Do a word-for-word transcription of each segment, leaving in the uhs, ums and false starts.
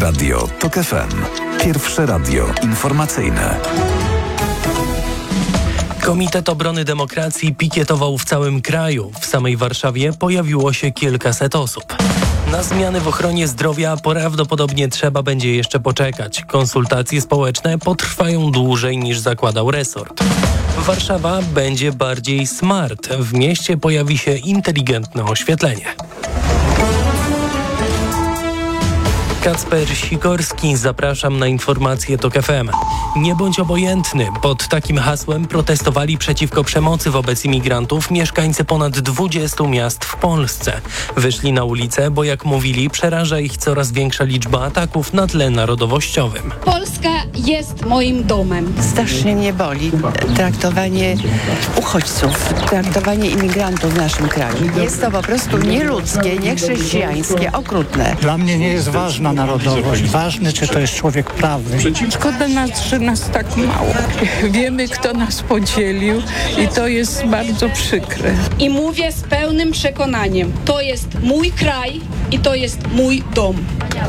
Radio TOK F M. Pierwsze radio informacyjne. Komitet Obrony Demokracji pikietował w całym kraju. W samej Warszawie pojawiło się kilkaset osób. Na zmiany w ochronie zdrowia prawdopodobnie trzeba będzie jeszcze poczekać. Konsultacje społeczne potrwają dłużej niż zakładał resort. Warszawa będzie bardziej smart. W mieście pojawi się inteligentne oświetlenie. Kacper Sikorski, zapraszam na informacje TOK F M. Nie bądź obojętny. Pod takim hasłem protestowali przeciwko przemocy wobec imigrantów mieszkańcy ponad dwudziestu miast w Polsce. Wyszli na ulicę, bo jak mówili, przeraża ich coraz większa liczba ataków na tle narodowościowym. Polska jest moim domem. Strasznie mnie boli traktowanie uchodźców, traktowanie imigrantów w naszym kraju. Jest to po prostu nieludzkie, niechrześcijańskie, okrutne. Dla mnie nie jest ważna narodowość. Ważne, czy to jest człowiek prawny. Szkoda nas, że nas tak mało. Wiemy, kto nas podzielił i to jest bardzo przykre. I mówię z pełnym przekonaniem. To jest mój kraj i to jest mój dom.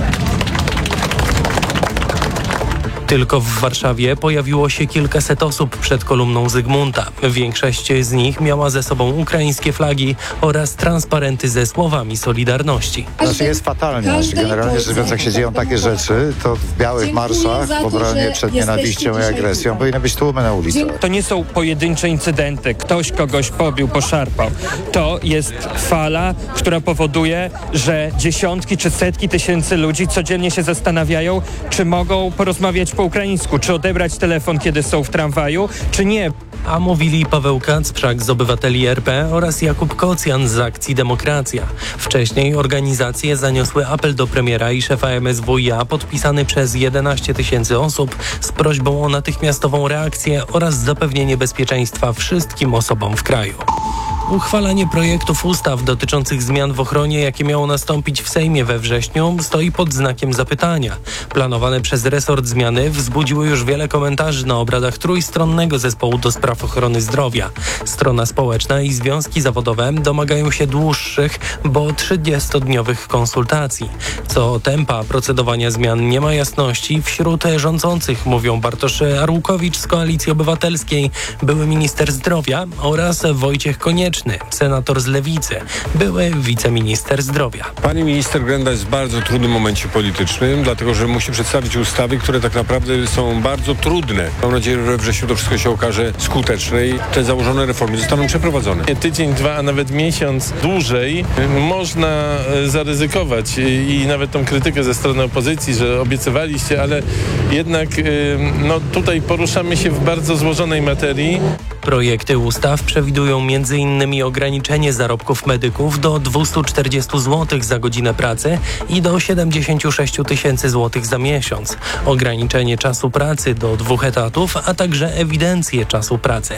Tylko w Warszawie pojawiło się kilkaset osób przed kolumną Zygmunta. Większość z nich miała ze sobą ukraińskie flagi oraz transparenty ze słowami Solidarności. Znaczy jest fatalnie. Znaczy generalnie rzecz biorąc, jak się dzieją takie rzeczy, to w białych marszach, w obronie przed nienawiścią i agresją powinny być tłumy na ulicach. To nie są pojedyncze incydenty. Ktoś kogoś pobił, poszarpał. To jest fala, która powoduje, że dziesiątki czy setki tysięcy ludzi codziennie się zastanawiają, czy mogą porozmawiać po ukraińsku, czy odebrać telefon, kiedy są w tramwaju, czy nie. A mówili Paweł Kacprzak z Obywateli R P oraz Jakub Kocjan z Akcji Demokracja. Wcześniej organizacje zaniosły apel do premiera i szefa M S W iA podpisany przez jedenaście tysięcy osób z prośbą o natychmiastową reakcję oraz zapewnienie bezpieczeństwa wszystkim osobom w kraju. Uchwalanie projektów ustaw dotyczących zmian w ochronie, jakie miało nastąpić w Sejmie we wrześniu, stoi pod znakiem zapytania. Planowane przez resort zmiany wzbudziły już wiele komentarzy na obradach trójstronnego zespołu do spraw ochrony zdrowia. Strona społeczna i związki zawodowe domagają się dłuższych, bo trzydziestodniowych konsultacji. Co do tempa procedowania zmian nie ma jasności. Wśród rządzących mówią Bartosz Arłukowicz z Koalicji Obywatelskiej, były minister zdrowia oraz Wojciech Konieczny, senator z Lewicy, były wiceminister zdrowia. Pani minister Grenda jest w bardzo trudnym momencie politycznym, dlatego że musi przedstawić ustawy, które tak naprawdę są bardzo trudne. Mam nadzieję, że we wrześniu to wszystko się okaże skuteczne i te założone reformy zostaną przeprowadzone. Tydzień, dwa, a nawet miesiąc dłużej można zaryzykować i nawet tą krytykę ze strony opozycji, że obiecywaliście, ale jednak no, tutaj poruszamy się w bardzo złożonej materii. Projekty ustaw przewidują między innymi ograniczenie zarobków medyków do dwieście czterdzieści złotych za godzinę pracy i do siedemdziesiąt sześć tysięcy złotych za miesiąc, ograniczenie czasu pracy do dwóch etatów, a także ewidencję czasu pracy.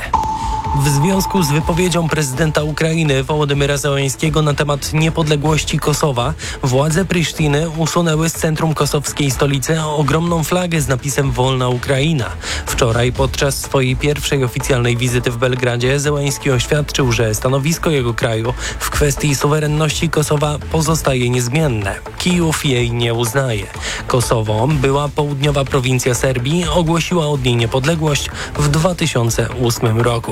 W związku z wypowiedzią prezydenta Ukrainy Wołodymyra Zełenskiego na temat niepodległości Kosowa, władze Prisztiny usunęły z centrum kosowskiej stolicy ogromną flagę z napisem Wolna Ukraina. Wczoraj podczas swojej pierwszej oficjalnej wizyty w Belgradzie Zełenski oświadczył, że stanowisko jego kraju w kwestii suwerenności Kosowa pozostaje niezmienne. Kijów jej nie uznaje. Kosowo, była południowa prowincja Serbii, ogłosiła od niej niepodległość w dwa tysiące ósmym roku.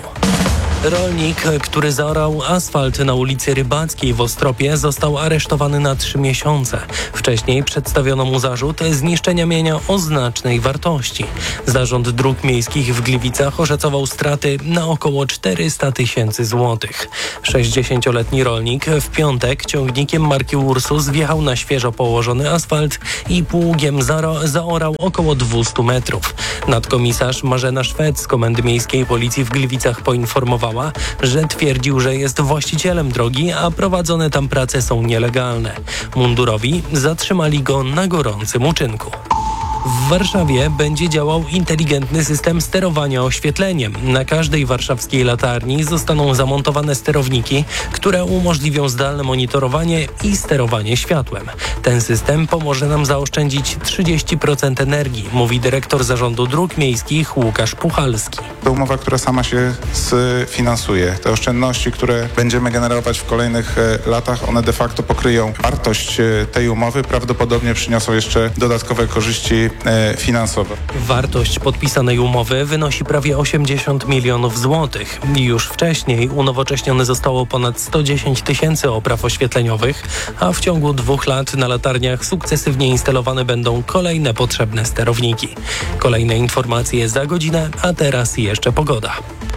Rolnik, który zaorał asfalt na ulicy Rybackiej w Ostropie, został aresztowany na trzy miesiące. Wcześniej przedstawiono mu zarzut zniszczenia mienia o znacznej wartości. Zarząd Dróg Miejskich w Gliwicach oszacował straty na około czterysta tysięcy złotych. sześćdziesięcioletni rolnik w piątek ciągnikiem marki Ursus wjechał na świeżo położony asfalt i pługiem zaro- zaorał około dwieście metrów. Nadkomisarz Marzena Szwed z Komendy Miejskiej Policji w Gliwicach poinformowała, że twierdził, że jest właścicielem drogi, a prowadzone tam prace są nielegalne. Mundurowi zatrzymali go na gorącym uczynku. W Warszawie będzie działał inteligentny system sterowania oświetleniem. Na każdej warszawskiej latarni zostaną zamontowane sterowniki, które umożliwią zdalne monitorowanie i sterowanie światłem. Ten system pomoże nam zaoszczędzić trzydzieści procent energii, mówi dyrektor Zarządu Dróg Miejskich Łukasz Puchalski. To umowa, która sama się sfinansuje. Te oszczędności, które będziemy generować w kolejnych latach, one de facto pokryją wartość tej umowy, prawdopodobnie przyniosą jeszcze dodatkowe korzyści finansowe. Wartość podpisanej umowy wynosi prawie osiemdziesiąt milionów złotych. Już wcześniej unowocześnione zostało ponad sto dziesięć tysięcy opraw oświetleniowych, a w ciągu dwóch lat na latarniach sukcesywnie instalowane będą kolejne potrzebne sterowniki. Kolejne informacje za godzinę, a teraz jeszcze pogoda.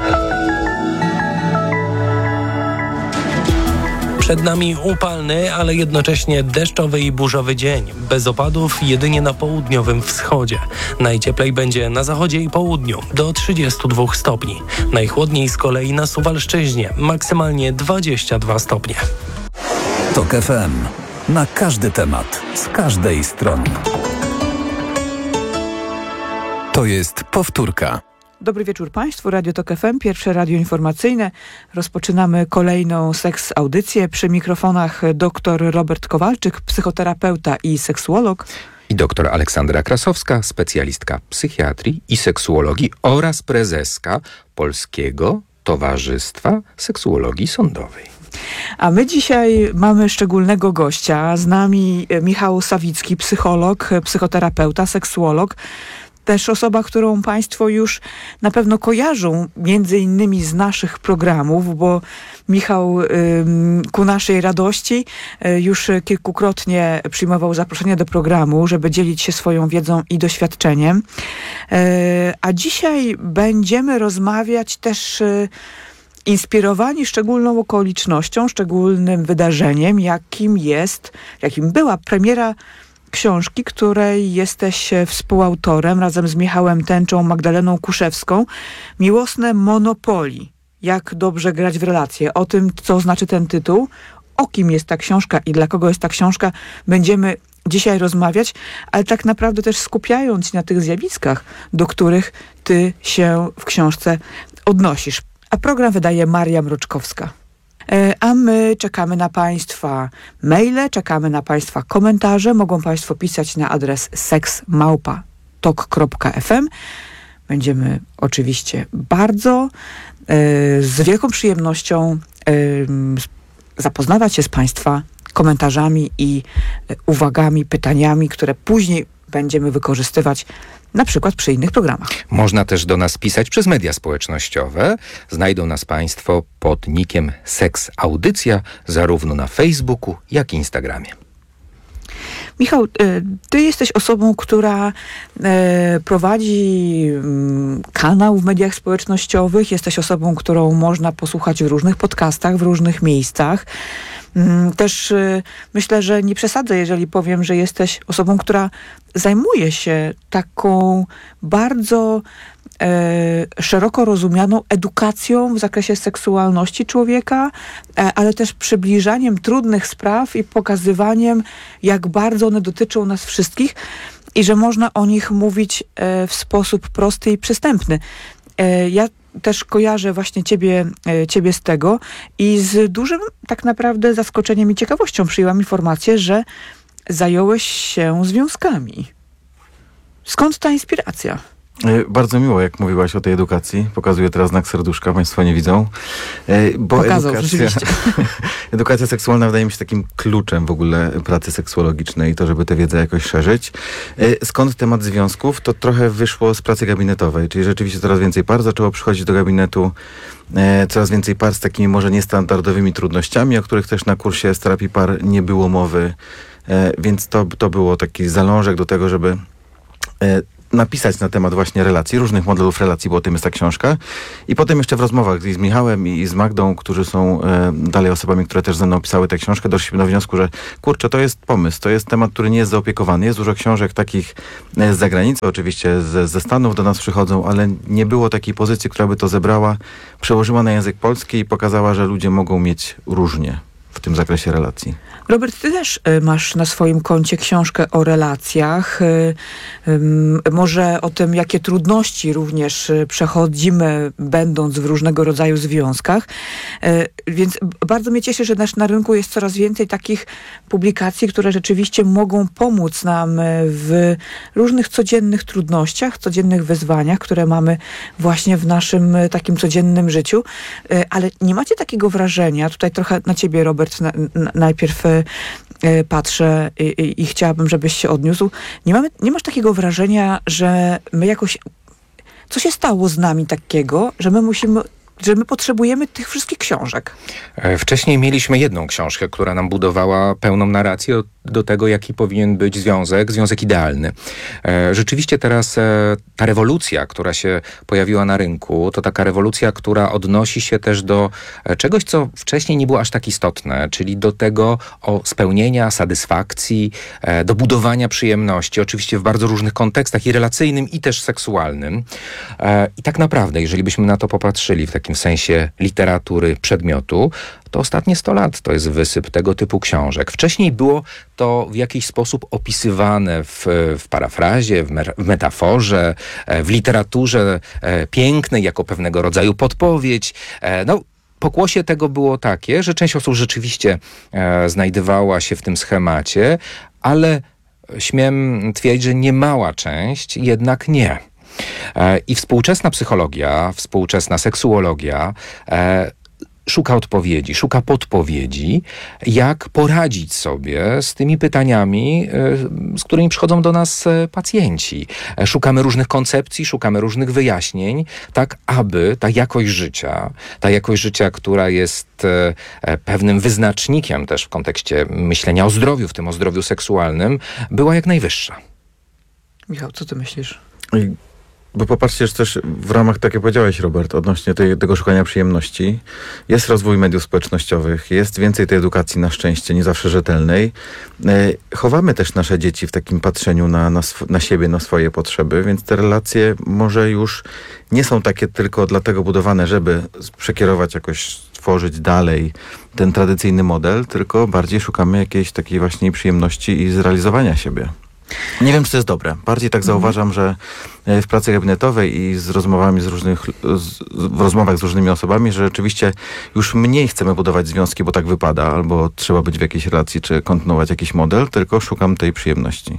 Przed nami upalny, ale jednocześnie deszczowy i burzowy dzień. Bez opadów jedynie na południowym wschodzie. Najcieplej będzie na zachodzie i południu, do trzydziestu dwóch stopni. Najchłodniej z kolei na Suwalszczyźnie, maksymalnie dwadzieścia dwa stopnie. TOK F M. Na każdy temat, z każdej strony. To jest powtórka. Dobry wieczór Państwu, Radio TOK F M, pierwsze radio informacyjne. Rozpoczynamy kolejną seks audycję. Przy mikrofonach dr Robert Kowalczyk, psychoterapeuta i seksuolog. I doktor Aleksandra Krasowska, specjalistka psychiatrii i seksuologii oraz prezeska Polskiego Towarzystwa Seksuologii Sądowej. A my dzisiaj mamy szczególnego gościa. Z nami Michał Sawicki, psycholog, psychoterapeuta, seksuolog. Też osoba, którą Państwo już na pewno kojarzą, między innymi z naszych programów, bo Michał y, ku naszej radości y, już kilkukrotnie przyjmował zaproszenie do programu, żeby dzielić się swoją wiedzą i doświadczeniem. Y, a dzisiaj będziemy rozmawiać też y, inspirowani szczególną okolicznością, szczególnym wydarzeniem, jakim jest, jakim była premiera książki, której jesteś współautorem razem z Michałem Tęczą, Magdaleną Kuszewską. Miłosne Monopoli. Jak dobrze grać w relacje. O tym, co znaczy ten tytuł, o kim jest ta książka i dla kogo jest ta książka, będziemy dzisiaj rozmawiać, ale tak naprawdę też skupiając się na tych zjawiskach, do których ty się w książce odnosisz. A program wydaje Maria Mroczkowska. A my czekamy na Państwa maile, czekamy na Państwa komentarze. Mogą Państwo pisać na adres seks małpa tok kropka f m. Będziemy oczywiście bardzo y, z wielką przyjemnością y, zapoznawać się z Państwa komentarzami i y, uwagami, pytaniami, które później będziemy wykorzystywać na przykład przy innych programach. Można też do nas pisać przez media społecznościowe. Znajdą nas Państwo pod nickiem Seks Audycja, zarówno na Facebooku, jak i Instagramie. Michał, ty jesteś osobą, która prowadzi kanał w mediach społecznościowych. Jesteś osobą, którą można posłuchać w różnych podcastach, w różnych miejscach. Też myślę, że nie przesadzę, jeżeli powiem, że jesteś osobą, która zajmuje się taką bardzo e, szeroko rozumianą edukacją w zakresie seksualności człowieka, e, ale też przybliżaniem trudnych spraw i pokazywaniem, jak bardzo one dotyczą nas wszystkich i że można o nich mówić e, w sposób prosty i przystępny. E, ja też kojarzę właśnie ciebie, ciebie z tego i z dużym tak naprawdę zaskoczeniem i ciekawością przyjęłam informację, że zająłeś się związkami. Skąd ta inspiracja? Bardzo miło, jak mówiłaś o tej edukacji. Pokazuję teraz znak serduszka, Państwo nie widzą. Bo Pokazał, edukacja, rzeczywiście. edukacja seksualna wydaje mi się takim kluczem w ogóle pracy seksuologicznej, to żeby tę wiedzę jakoś szerzyć. Skąd temat związków? To trochę wyszło z pracy gabinetowej, czyli rzeczywiście coraz więcej par zaczęło przychodzić do gabinetu, coraz więcej par z takimi może niestandardowymi trudnościami, o których też na kursie z terapii par nie było mowy, więc to, to było taki zalążek do tego, żeby napisać na temat właśnie relacji, różnych modelów relacji, bo o tym jest ta książka. I potem jeszcze w rozmowach z Michałem i z Magdą, którzy są e, dalej osobami, które też ze mną pisały tę książkę, doszliśmy do wniosku, że kurczę, to jest pomysł, to jest temat, który nie jest zaopiekowany. Jest dużo książek takich e, z zagranicy, oczywiście ze, ze Stanów do nas przychodzą, ale nie było takiej pozycji, która by to zebrała, przełożyła na język polski i pokazała, że ludzie mogą mieć różnie. w tym zakresie relacji. Robert, ty też y, masz na swoim koncie książkę o relacjach. Y, y, może o tym, jakie trudności również y, przechodzimy, będąc w różnego rodzaju związkach. Y, więc bardzo mnie cieszy, że nasz, na rynku jest coraz więcej takich publikacji, które rzeczywiście mogą pomóc nam w różnych codziennych trudnościach, codziennych wyzwaniach, które mamy właśnie w naszym y, takim codziennym życiu. Y, ale nie macie takiego wrażenia, tutaj trochę na ciebie, Robert, na, na, najpierw y, y, patrzę i, i, i chciałabym, żebyś się odniósł. Nie, mamy, nie masz takiego wrażenia, że my jakoś... Co się stało z nami takiego, że my musimy... że my potrzebujemy tych wszystkich książek? Wcześniej mieliśmy jedną książkę, która nam budowała pełną narrację do tego, jaki powinien być związek, związek idealny. Rzeczywiście teraz ta rewolucja, która się pojawiła na rynku, to taka rewolucja, która odnosi się też do czegoś, co wcześniej nie było aż tak istotne, czyli do tego o spełnienia, satysfakcji, do budowania przyjemności, oczywiście w bardzo różnych kontekstach, i relacyjnym, i też seksualnym. I tak naprawdę, jeżeli byśmy na to popatrzyli w takim w sensie literatury przedmiotu, to ostatnie sto lat to jest wysyp tego typu książek. Wcześniej było to w jakiś sposób opisywane w, w parafrazie, w, me, w metaforze, w literaturze pięknej, jako pewnego rodzaju podpowiedź. No, pokłosie tego było takie, że część osób rzeczywiście znajdowała się w tym schemacie, ale śmiem twierdzić, że niemała część jednak nie. I współczesna psychologia, współczesna seksuologia e, szuka odpowiedzi, szuka podpowiedzi, jak poradzić sobie z tymi pytaniami, e, z którymi przychodzą do nas e, pacjenci. E, szukamy różnych koncepcji, szukamy różnych wyjaśnień, tak aby ta jakość życia, ta jakość życia, która jest e, pewnym wyznacznikiem też w kontekście myślenia o zdrowiu, w tym o zdrowiu seksualnym, była jak najwyższa. Michał, co ty myślisz? I Bo popatrzcie, że też w ramach, tak jak powiedziałeś, Robert, odnośnie tej, tego szukania przyjemności, jest rozwój mediów społecznościowych, jest więcej tej edukacji, na szczęście, nie zawsze rzetelnej. E, chowamy też nasze dzieci w takim patrzeniu na, na, sw- na siebie, na swoje potrzeby, więc te relacje może już nie są takie tylko dlatego budowane, żeby przekierować jakoś, tworzyć dalej ten tradycyjny model, tylko bardziej szukamy jakiejś takiej właśnie przyjemności i zrealizowania siebie. Nie wiem, czy to jest dobre. Bardziej tak zauważam, że w pracy gabinetowej i z rozmowami z różnych, z, w rozmowach z różnymi osobami, że rzeczywiście już mniej chcemy budować związki, bo tak wypada, albo trzeba być w jakiejś relacji, czy kontynuować jakiś model, tylko szukam tej przyjemności.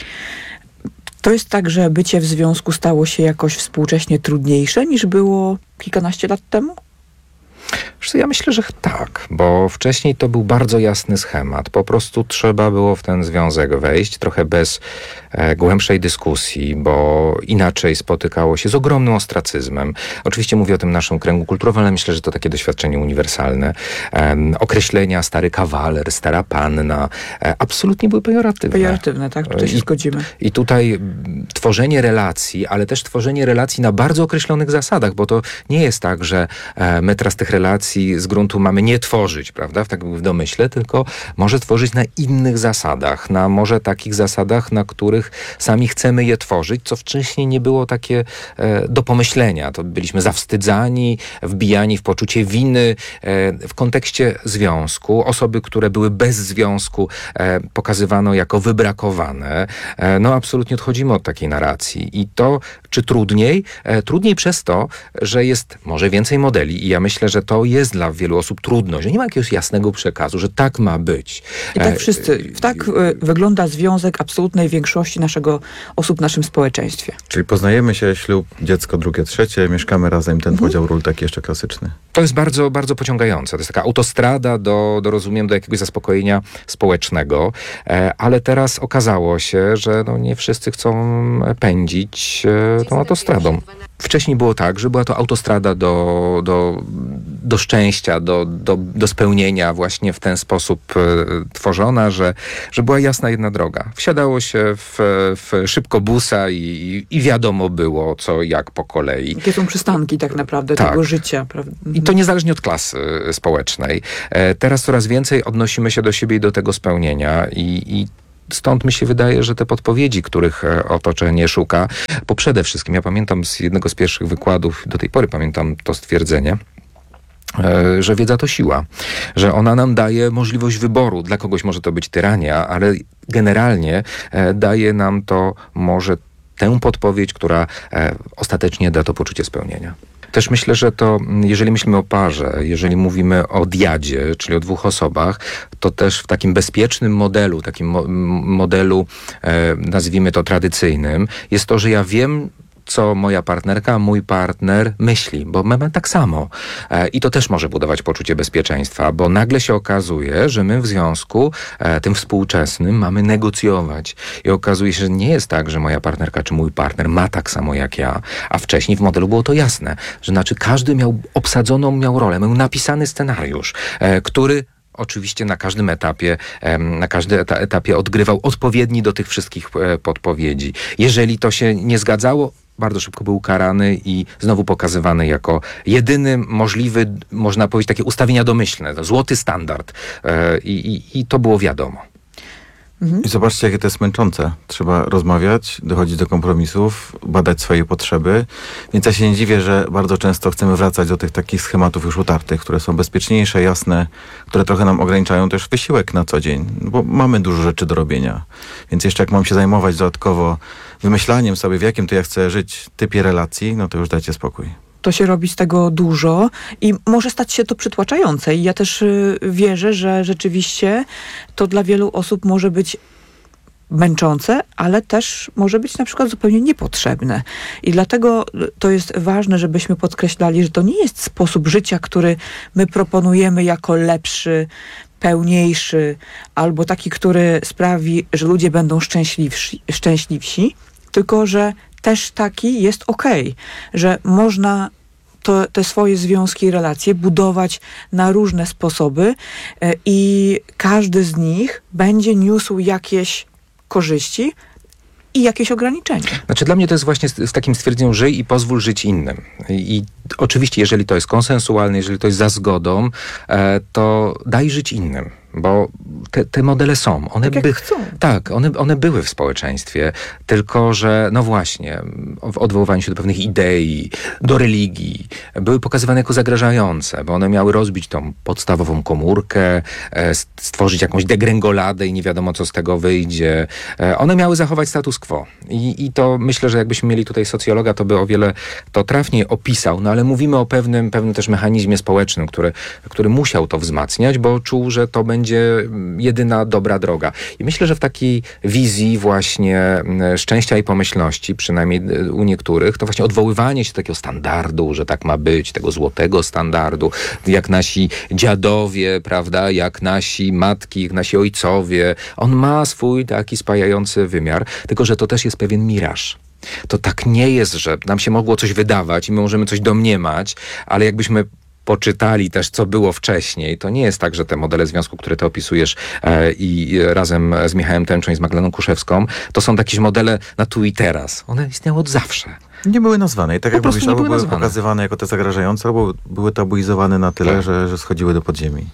To jest tak, że bycie w związku stało się jakoś współcześnie trudniejsze niż było kilkanaście lat temu? Ja myślę, że tak, bo wcześniej to był bardzo jasny schemat. Po prostu trzeba było w ten związek wejść, trochę bez e, głębszej dyskusji, bo inaczej spotykało się z ogromnym ostracyzmem. Oczywiście mówię o tym naszym kręgu kulturowym, ale myślę, że to takie doświadczenie uniwersalne. E, określenia stary kawaler, stara panna, e, absolutnie były pejoratywne. Pejoratywne, tak, tutaj się I, zgodzimy. I tutaj m, tworzenie relacji, ale też tworzenie relacji na bardzo określonych zasadach, bo to nie jest tak, że e, my teraz tych relacji z gruntu mamy nie tworzyć, prawda, w, tak w domyśle, tylko może tworzyć na innych zasadach, na może takich zasadach, na których sami chcemy je tworzyć, co wcześniej nie było takie e, do pomyślenia. To byliśmy zawstydzani, wbijani w poczucie winy e, w kontekście związku. Osoby, które były bez związku, e, pokazywano jako wybrakowane. E, no absolutnie odchodzimy od takiej narracji. I to, czy trudniej? E, trudniej przez to, że jest może więcej modeli i ja myślę, że to jest dla wielu osób trudność, że nie ma jakiegoś jasnego przekazu, że tak ma być. I tak wszyscy, tak wygląda związek absolutnej większości naszego osób w naszym społeczeństwie. Czyli poznajemy się, ślub, dziecko drugie, trzecie, mieszkamy razem, ten mhm. podział ról taki jeszcze klasyczny. To jest bardzo, bardzo pociągające. To jest taka autostrada do, do rozumiem, do jakiegoś zaspokojenia społecznego, e, ale teraz okazało się, że no nie wszyscy chcą pędzić e, tą autostradą. Wcześniej było tak, że była to autostrada do, do, do szczęścia, do, do, do spełnienia właśnie w ten sposób e, tworzona, że, że była jasna jedna droga. Wsiadało się w, w szybkobusa i, i wiadomo było co, jak po kolei. Jakie są przystanki tak naprawdę tak. tego życia. Prawda? I to niezależnie od klasy społecznej. E, teraz coraz więcej odnosimy się do siebie i do tego spełnienia i, i stąd mi się wydaje, że te podpowiedzi, których otoczenie szuka, bo przede wszystkim, ja pamiętam z jednego z pierwszych wykładów, do tej pory pamiętam to stwierdzenie, że wiedza to siła, że ona nam daje możliwość wyboru. Dla kogoś może to być tyrania, ale generalnie daje nam to może tę podpowiedź, która ostatecznie da to poczucie spełnienia. Też myślę, że to, jeżeli myślimy o parze, jeżeli mówimy o diadzie, czyli o dwóch osobach, to też w takim bezpiecznym modelu, takim mo- modelu, e, nazwijmy to tradycyjnym, jest to, że ja wiem, co moja partnerka, mój partner myśli, bo mamy tak samo. E, I to też może budować poczucie bezpieczeństwa, bo nagle się okazuje, że my w związku e, tym współczesnym mamy negocjować. I okazuje się, że nie jest tak, że moja partnerka czy mój partner ma tak samo jak ja, a wcześniej w modelu było to jasne, że znaczy każdy miał obsadzoną miał rolę, miał napisany scenariusz, e, który oczywiście na każdym etapie, na każdym eta- etapie odgrywał odpowiedni do tych wszystkich e, podpowiedzi. Jeżeli to się nie zgadzało, bardzo szybko był karany i znowu pokazywany jako jedyny możliwy, można powiedzieć, takie ustawienia domyślne, złoty standard. E, i, I to było wiadomo. Mhm. I zobaczcie, jakie to jest męczące. Trzeba rozmawiać, dochodzić do kompromisów, badać swoje potrzeby. Więc ja się nie dziwię, że bardzo często chcemy wracać do tych takich schematów już utartych, które są bezpieczniejsze, jasne, które trochę nam ograniczają też wysiłek na co dzień, bo mamy dużo rzeczy do robienia. Więc jeszcze jak mam się zajmować dodatkowo wymyślaniem sobie, w jakim to ja chcę żyć typie relacji, no to już dajcie spokój. To się robi z tego dużo i może stać się to przytłaczające. I ja też y, wierzę, że rzeczywiście to dla wielu osób może być męczące, ale też może być na przykład zupełnie niepotrzebne. I dlatego to jest ważne, żebyśmy podkreślali, że to nie jest sposób życia, który my proponujemy jako lepszy, pełniejszy, albo taki, który sprawi, że ludzie będą szczęśliwsi, szczęśliwsi, tylko że też taki jest okej, że można to, te swoje związki i relacje budować na różne sposoby e, i każdy z nich będzie niósł jakieś korzyści i jakieś ograniczenia. Znaczy dla mnie to jest właśnie z, z takim stwierdzeniem żyj i pozwól żyć innym. I, i oczywiście jeżeli to jest konsensualne, jeżeli to jest za zgodą, e, to daj żyć innym. Bo te, te modele są. One tak by, jak chcą. Tak, one, one były w społeczeństwie, tylko że no właśnie, w odwoływaniu się do pewnych idei, do religii, były pokazywane jako zagrażające, bo one miały rozbić tą podstawową komórkę, e, stworzyć jakąś degrengoladę i nie wiadomo, co z tego wyjdzie. E, one miały zachować status quo. I, I to myślę, że jakbyśmy mieli tutaj socjologa, to by o wiele to trafniej opisał, no ale mówimy o pewnym, pewnym też mechanizmie społecznym, który, który musiał to wzmacniać, bo czuł, że to będzie jedyna dobra droga. I myślę, że w takiej wizji właśnie szczęścia i pomyślności, przynajmniej u niektórych, to właśnie odwoływanie się do takiego standardu, że tak ma być, tego złotego standardu, jak nasi dziadowie, prawda, jak nasi matki, jak nasi ojcowie, on ma swój taki spajający wymiar, tylko że to też jest pewien miraż. To tak nie jest, że nam się mogło coś wydawać i my możemy coś domniemać, ale jakbyśmy poczytali też, co było wcześniej. To nie jest tak, że te modele związku, które ty opisujesz e, i razem z Michałem Tęczą i z Magdaleną Kuszewską, to są jakieś modele na tu i teraz. One istniały od zawsze. Nie były nazwane. I tak po jak mówisz, nie albo były, były nazwane. pokazywane jako te zagrażające, albo były tabuizowane na tyle, tak. że, że schodziły do podziemi.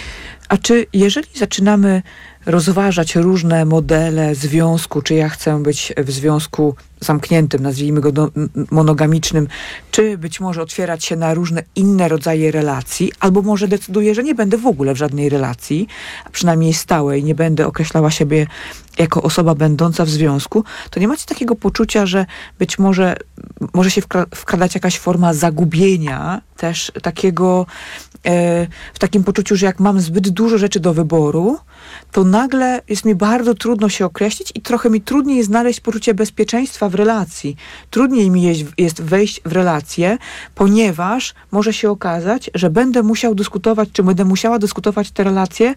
A czy jeżeli zaczynamy rozważać różne modele związku, czy ja chcę być w związku zamkniętym, nazwijmy go do, monogamicznym, czy być może otwierać się na różne inne rodzaje relacji, albo może decyduję, że nie będę w ogóle w żadnej relacji, a przynajmniej stałej, nie będę określała siebie jako osoba będąca w związku, to nie macie takiego poczucia, że być może może się wkra- wkradać jakaś forma zagubienia, też takiego e, w takim poczuciu, że jak mam zbyt dużo rzeczy do wyboru, to nagle jest mi bardzo trudno się określić i trochę mi trudniej jest znaleźć poczucie bezpieczeństwa w relacji. Trudniej mi jest, jest wejść w relację, ponieważ może się okazać, że będę musiał dyskutować, czy będę musiała dyskutować te relacje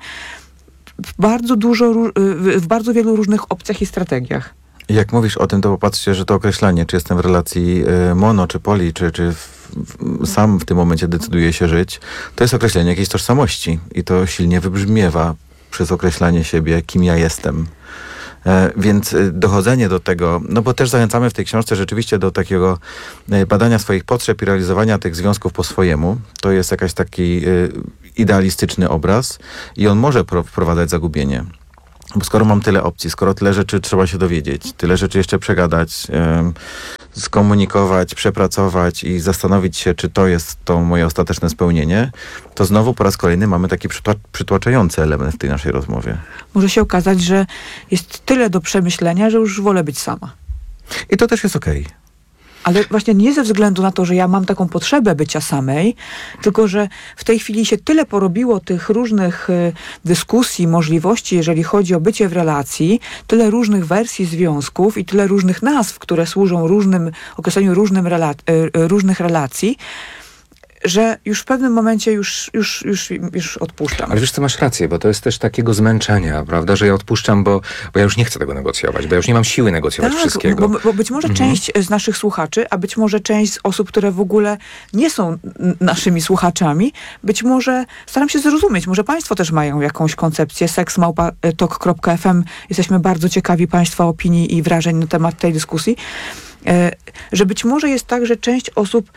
w bardzo dużo, w bardzo wielu różnych opcjach i strategiach. I jak mówisz o tym, to popatrzcie, że to określenie, czy jestem w relacji y, mono, czy poli, czy, czy w, w, sam w tym momencie decyduję się żyć, to jest określenie jakiejś tożsamości i to silnie wybrzmiewa przez określanie siebie, kim ja jestem. E, więc y, dochodzenie do tego, no bo też zachęcamy w tej książce rzeczywiście do takiego y, badania swoich potrzeb i realizowania tych związków po swojemu. To jest jakiś taki y, idealistyczny obraz i on może pro, wprowadzać zagubienie. Bo skoro mam tyle opcji, skoro tyle rzeczy trzeba się dowiedzieć, tyle rzeczy jeszcze przegadać, yy, skomunikować, przepracować i zastanowić się, czy to jest to moje ostateczne spełnienie, to znowu po raz kolejny mamy taki przytła- przytłaczający element w tej naszej rozmowie. Może się okazać, że jest tyle do przemyślenia, że już wolę być sama. I to też jest okej. Okay. Ale właśnie nie ze względu na to, że ja mam taką potrzebę bycia samej, tylko że w tej chwili się tyle porobiło tych różnych y, dyskusji, możliwości, jeżeli chodzi o bycie w relacji, tyle różnych wersji związków i tyle różnych nazw, które służą różnym, określeniu różnym rela- y, y, różnych relacji, że już w pewnym momencie już, już, już, już odpuszczam. Ale wiesz co, masz rację, bo to jest też takiego zmęczenia, prawda, że ja odpuszczam, bo, bo ja już nie chcę tego negocjować, bo ja już nie mam siły negocjować tak, wszystkiego. Bo, bo być może mhm. część z naszych słuchaczy, a być może część z osób, które w ogóle nie są naszymi słuchaczami, być może staram się zrozumieć, może państwo też mają jakąś koncepcję, seks małpa tok kropka f m. Jesteśmy bardzo ciekawi państwa opinii i wrażeń na temat tej dyskusji, że być może jest tak, że część osób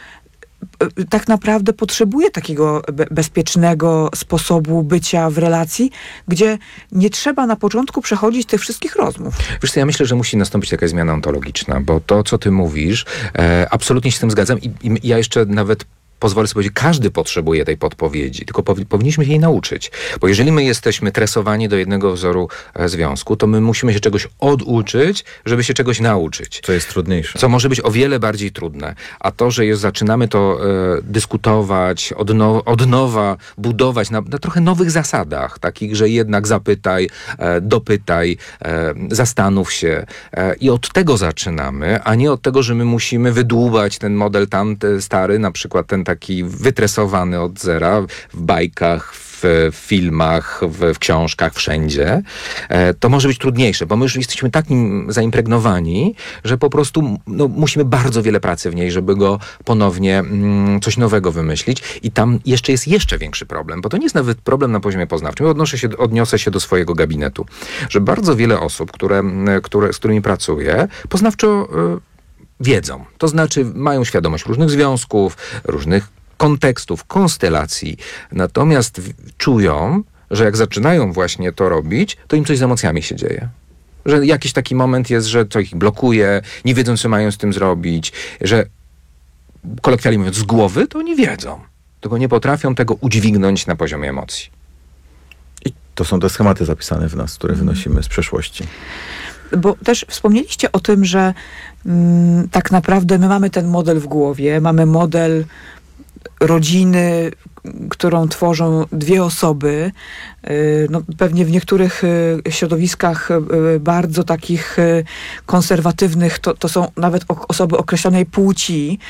tak naprawdę potrzebuje takiego be- bezpiecznego sposobu bycia w relacji, gdzie nie trzeba na początku przechodzić tych wszystkich rozmów. Wiesz co, ja myślę, że musi nastąpić jakaś zmiana ontologiczna, bo to, co ty mówisz, e, absolutnie się z tym zgadzam i, i ja jeszcze nawet pozwolę sobie powiedzieć, każdy potrzebuje tej podpowiedzi, tylko powi- powinniśmy się jej nauczyć. Bo jeżeli my jesteśmy tresowani do jednego wzoru e, związku, to my musimy się czegoś oduczyć, żeby się czegoś nauczyć. Co jest trudniejsze. Co może być o wiele bardziej trudne. A to, że jest, zaczynamy to e, dyskutować, od, no, od nowa budować na, na trochę nowych zasadach, takich, że jednak zapytaj, e, dopytaj, e, zastanów się e, i od tego zaczynamy, a nie od tego, że my musimy wydłubać ten model tamty stary, na przykład ten taki wytresowany od zera w bajkach, w filmach, w, w książkach, wszędzie, e, to może być trudniejsze, bo my już jesteśmy tak nim zaimpregnowani, że po prostu no, musimy bardzo wiele pracy w niej, żeby go ponownie mm, coś nowego wymyślić i tam jeszcze jest jeszcze większy problem, bo to nie jest nawet problem na poziomie poznawczym. Ja odnoszę się, odniosę się do swojego gabinetu, że bardzo wiele osób, które, które, z którymi pracuję, poznawczo y, wiedzą. To znaczy mają świadomość różnych związków, różnych kontekstów, konstelacji. Natomiast w- czują, że jak zaczynają właśnie to robić, to im coś z emocjami się dzieje. Że jakiś taki moment jest, że coś ich blokuje, nie wiedzą, co mają z tym zrobić, że kolokwialnie mówiąc, z głowy to nie wiedzą. Tylko nie potrafią tego udźwignąć na poziomie emocji. I to są te schematy zapisane w nas, które wynosimy z przeszłości. Bo też wspomnieliście o tym, że mm, tak naprawdę my mamy ten model w głowie, mamy model rodziny, którą tworzą dwie osoby. Yy, no, pewnie w niektórych y, środowiskach y, bardzo takich y, konserwatywnych to, to są nawet o, osoby określonej płci.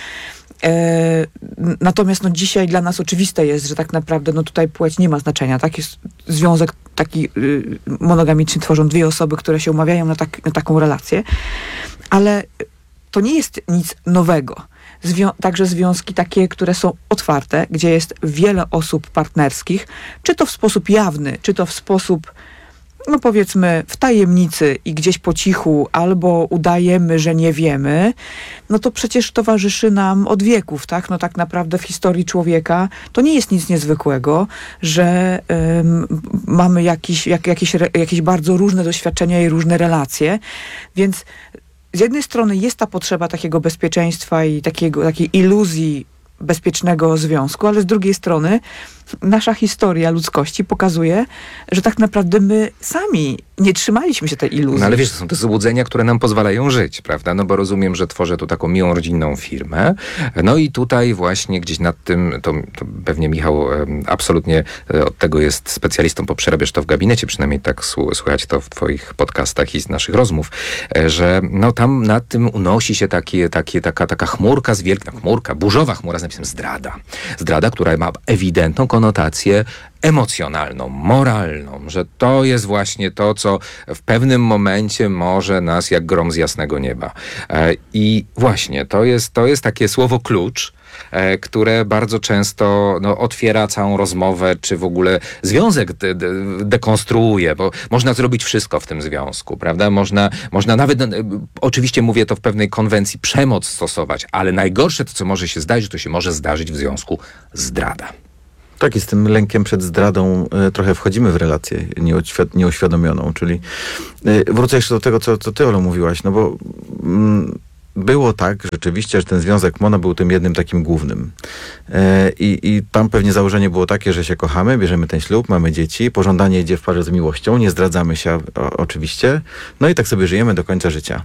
E, natomiast no, dzisiaj dla nas oczywiste jest, że tak naprawdę no, tutaj płeć nie ma znaczenia. Tak? Jest związek taki y, monogamiczny, tworzą dwie osoby, które się umawiają na, tak, na taką relację. Ale to nie jest nic nowego. Zwią- także związki takie, które są otwarte, gdzie jest wiele osób partnerskich, czy to w sposób jawny, czy to w sposób no powiedzmy w tajemnicy i gdzieś po cichu, albo udajemy, że nie wiemy, no to przecież towarzyszy nam od wieków, tak? No tak naprawdę w historii człowieka to nie jest nic niezwykłego, że um, mamy jakiś, jak, jakieś, re, jakieś bardzo różne doświadczenia i różne relacje, więc z jednej strony jest ta potrzeba takiego bezpieczeństwa i takiego, takiej iluzji bezpiecznego związku, ale z drugiej strony nasza historia ludzkości pokazuje, że tak naprawdę my sami nie trzymaliśmy się tej iluzji. No ale wiesz, to są te złudzenia, które nam pozwalają żyć, prawda? No bo rozumiem, że tworzę tu taką miłą, rodzinną firmę. No i tutaj właśnie gdzieś nad tym, to, to pewnie Michał e, absolutnie e, od tego jest specjalistą, bo przerabiasz to w gabinecie, przynajmniej tak słu- słychać to w twoich podcastach i z naszych rozmów, e, że no tam nad tym unosi się takie, takie, taka, taka chmurka z wielka, chmurka, burzowa chmura z napisem zdrada. Zdrada, która ma ewidentną konotację emocjonalną, moralną, że to jest właśnie to, co w pewnym momencie może nas jak grom z jasnego nieba. E, I właśnie to jest, to jest takie słowo klucz, e, które bardzo często no, otwiera całą rozmowę, czy w ogóle związek de- de- dekonstruuje, bo można zrobić wszystko w tym związku, prawda? Można, można nawet, e, oczywiście mówię to w pewnej konwencji, przemoc stosować, ale najgorsze to, co może się zdarzyć, to się może zdarzyć w związku zdrada. Tak, i z tym lękiem przed zdradą y, trochę wchodzimy w relację nieoświ- nieoświadomioną, czyli y, wrócę jeszcze do tego, co, co ty, Olu, mówiłaś, no bo mm, było tak rzeczywiście, że ten związek mono był tym jednym takim głównym. E, i, I tam pewnie założenie było takie, że się kochamy, bierzemy ten ślub, mamy dzieci, pożądanie idzie w parze z miłością, nie zdradzamy się o, oczywiście, no i tak sobie żyjemy do końca życia.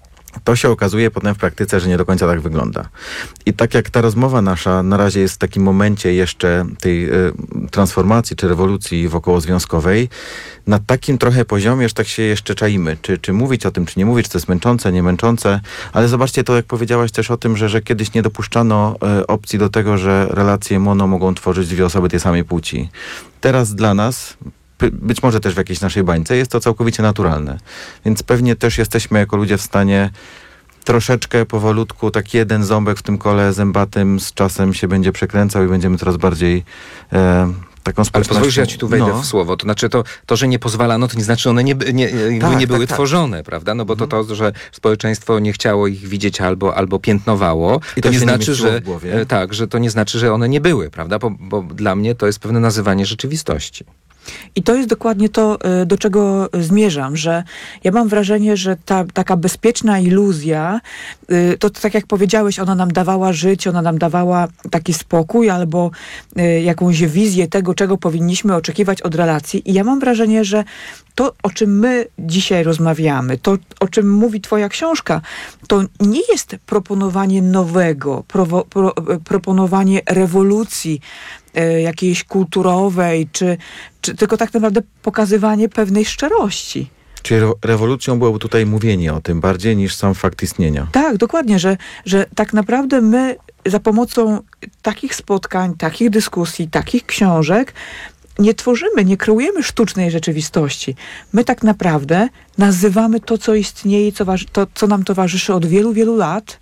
To się okazuje potem w praktyce, że nie do końca tak wygląda. I tak jak ta rozmowa nasza na razie jest w takim momencie jeszcze tej y, transformacji czy rewolucji wokołozwiązkowej, na takim trochę poziomie, że tak się jeszcze czaimy. Czy, czy mówić o tym, czy nie mówić, czy to jest męczące, nie męczące. Ale zobaczcie to, jak powiedziałaś też o tym, że, że kiedyś nie dopuszczano y, opcji do tego, że relacje mono mogą tworzyć dwie osoby tej samej płci. Teraz dla nas... być może też w jakiejś naszej bańce, jest to całkowicie naturalne. Więc pewnie też jesteśmy jako ludzie w stanie troszeczkę powolutku, tak jeden ząbek w tym kole zębatym z czasem się będzie przekręcał i będziemy coraz bardziej e, taką społecznością. Ale pozwól, że ja ci tu wejdę no. w słowo. To znaczy to, to, że nie pozwalano, to nie znaczy, że one nie, nie, nie, tak, nie były tak, tak. tworzone, prawda? No bo to to, że społeczeństwo nie chciało ich widzieć albo, albo piętnowało, I to, to nie się nie znaczy, mieściło że w głowie. e, tak, że to nie znaczy, że one nie były, prawda? Bo, bo dla mnie to jest pewne nazywanie rzeczywistości. I to jest dokładnie to, do czego zmierzam, że ja mam wrażenie, że ta taka bezpieczna iluzja, to tak jak powiedziałeś, ona nam dawała życie, ona nam dawała taki spokój albo jakąś wizję tego, czego powinniśmy oczekiwać od relacji. I ja mam wrażenie, że to, o czym my dzisiaj rozmawiamy, to, o czym mówi twoja książka, to nie jest proponowanie nowego, prowo, pro, proponowanie rewolucji jakiejś kulturowej, czy, czy tylko tak naprawdę pokazywanie pewnej szczerości. Czyli rewolucją byłoby tutaj mówienie o tym bardziej niż sam fakt istnienia. Tak, dokładnie, że, że tak naprawdę my za pomocą takich spotkań, takich dyskusji, takich książek nie tworzymy, nie kreujemy sztucznej rzeczywistości. My tak naprawdę nazywamy to, co istnieje, co, to, co nam towarzyszy od wielu, wielu lat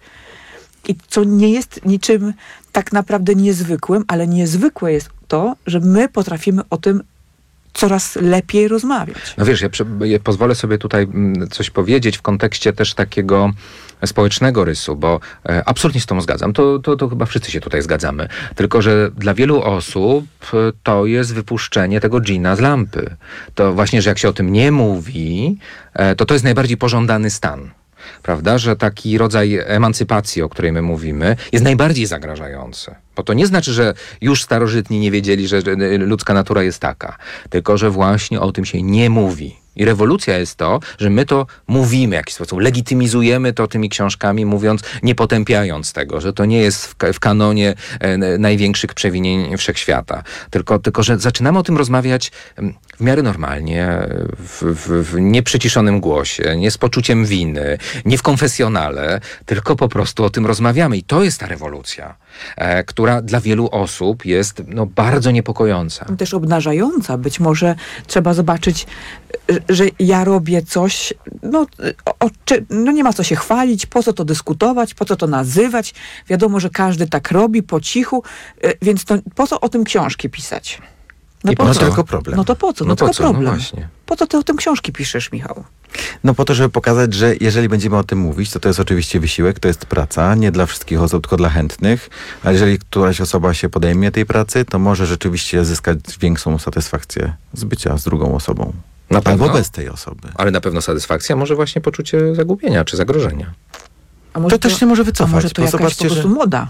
i co nie jest niczym tak naprawdę niezwykłym, ale niezwykłe jest to, że my potrafimy o tym coraz lepiej rozmawiać. No wiesz, ja, prze, ja pozwolę sobie tutaj coś powiedzieć w kontekście też takiego społecznego rysu, bo e, absolutnie z tą zgadzam. To, to, to chyba wszyscy się tutaj zgadzamy. Tylko, że dla wielu osób to jest wypuszczenie tego dżina z lampy. To właśnie, że jak się o tym nie mówi, e, to to jest najbardziej pożądany stan. Prawda, że taki rodzaj emancypacji, o której my mówimy, jest najbardziej zagrażający. Bo to nie znaczy, że już starożytni nie wiedzieli, że ludzka natura jest taka, tylko że właśnie o tym się nie mówi. I rewolucja jest to, że my to mówimy w jakiś sposób, legitymizujemy to tymi książkami, mówiąc, nie potępiając tego, że to nie jest w, w kanonie e, największych przewinień wszechświata. Tylko, tylko, że zaczynamy o tym rozmawiać w miarę normalnie, w, w, w nieprzyciszonym głosie, nie z poczuciem winy, nie w konfesjonale, tylko po prostu o tym rozmawiamy. I to jest ta rewolucja, e, która dla wielu osób jest no, bardzo niepokojąca. Też obnażająca. Być może trzeba zobaczyć, że ja robię coś, no, o, czy, no nie ma co się chwalić, po co to dyskutować, po co to nazywać. Wiadomo, że każdy tak robi po cichu, więc to, po co o tym książki pisać? No I po po co? tylko problem. No to po co? No, No tylko po co? No problem. właśnie. Po co ty o tym książki piszesz, Michał? No po to, żeby pokazać, że jeżeli będziemy o tym mówić, to to jest oczywiście wysiłek, to jest praca, nie dla wszystkich osób, tylko dla chętnych, a jeżeli któraś osoba się podejmie tej pracy, to może rzeczywiście zyskać większą satysfakcję z bycia z drugą osobą. Na pewno. Albo bez tej osoby. Ale na pewno satysfakcja, może właśnie poczucie zagubienia czy zagrożenia. A może To też się może wycofać, A może to bo jakaś zobaczcie, po prostu że- moda?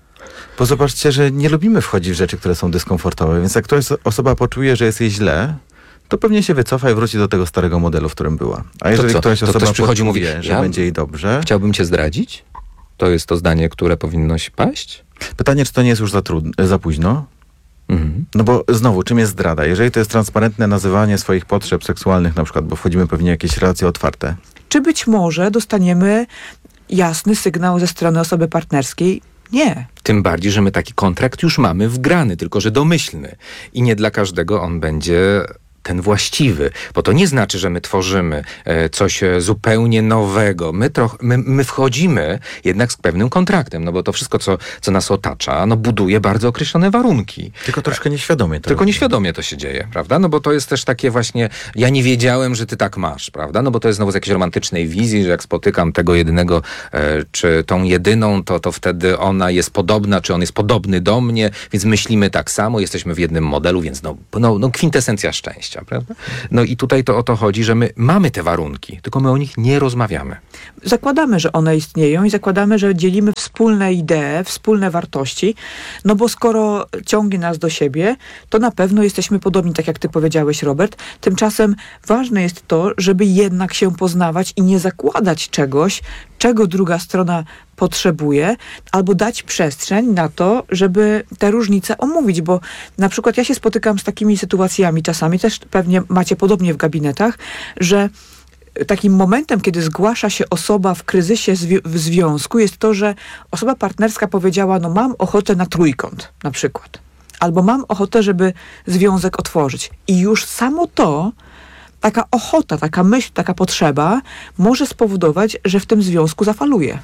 Bo zobaczcie, że nie lubimy wchodzić w rzeczy, które są dyskomfortowe, więc jak któraś osoba poczuje, że jest jej źle, to pewnie się wycofa i wróci do tego starego modelu, w którym była. A jeżeli co? któraś To osoba ktoś przychodzi i poczuje, mówi, że ja- będzie jej dobrze... Chciałbym cię zdradzić? To jest to zdanie, które powinno się paść? Pytanie, czy to nie jest już za, trudne, za późno? Mhm. No bo znowu, czym jest zdrada? Jeżeli to jest transparentne nazywanie swoich potrzeb seksualnych na przykład, bo wchodzimy pewnie w jakieś relacje otwarte. Czy być może dostaniemy jasny sygnał ze strony osoby partnerskiej? Nie. Tym bardziej, że my taki kontrakt już mamy wgrany, tylko że domyślny. I nie dla każdego on będzie ten właściwy. Bo to nie znaczy, że my tworzymy e, coś e, zupełnie nowego. My, troch, my, my wchodzimy jednak z pewnym kontraktem, no bo to wszystko, co, co nas otacza, no buduje bardzo określone warunki. Tylko troszkę nieświadomie to Tylko robimy. nieświadomie to się dzieje, prawda? No bo to jest też takie właśnie, ja nie wiedziałem, że ty tak masz, prawda? No bo to jest znowu z jakiejś romantycznej wizji, że jak spotykam tego jedynego, e, czy tą jedyną, to, to wtedy ona jest podobna, czy on jest podobny do mnie, więc myślimy tak samo, jesteśmy w jednym modelu, więc no, no, no kwintesencja szczęścia. dwadzieścia, prawda? No i tutaj to o to chodzi, że my mamy te warunki, tylko my o nich nie rozmawiamy. Zakładamy, że one istnieją i zakładamy, że dzielimy wspólne idee, wspólne wartości, no bo skoro ciągnie nas do siebie, to na pewno jesteśmy podobni, tak jak ty powiedziałeś, Robert. Tymczasem ważne jest to, żeby jednak się poznawać i nie zakładać czegoś, czego druga strona potrzebuje, albo dać przestrzeń na to, żeby te różnice omówić, bo na przykład ja się spotykam z takimi sytuacjami czasami, też pewnie macie podobnie w gabinetach, że takim momentem, kiedy zgłasza się osoba w kryzysie zwi- w związku, jest to, że osoba partnerska powiedziała, no mam ochotę na trójkąt na przykład, albo mam ochotę, żeby związek otworzyć. I już samo to, taka ochota, taka myśl, taka potrzeba może spowodować, że w tym związku zafaluje.